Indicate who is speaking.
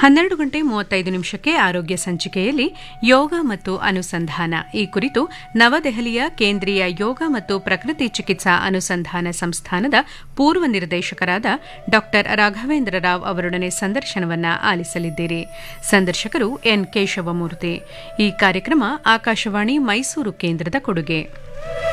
Speaker 1: 12:35 ಆರೋಗ್ಯ ಸಂಚಿಕೆಯಲ್ಲಿ ಯೋಗ ಮತ್ತು ಅನುಸಂಧಾನ ಈ ಕುರಿತು ನವದೆಹಲಿಯ ಕೇಂದ್ರೀಯ ಯೋಗ ಮತ್ತು ಪ್ರಕೃತಿ ಚಿಕಿತ್ಸಾ ಅನುಸಂಧಾನ ಸಂಸ್ಥಾನದ ಪೂರ್ವ ನಿರ್ದೇಶಕರಾದ ಡಾ ರಾಘವೇಂದ್ರ ರಾವ್ ಅವರೊಡನೆ ಸಂದರ್ಶನವನ್ನು ಆಲಿಸಲಿದ್ದೀರಿ. ಸಂದರ್ಶಕರು ಎನ್ ಕೇಶವಮೂರ್ತಿ. ಈ ಕಾರ್ಯಕ್ರಮ ಆಕಾಶವಾಣಿ ಮೈಸೂರು ಕೇಂದ್ರದ ಕೊಡುಗೆ.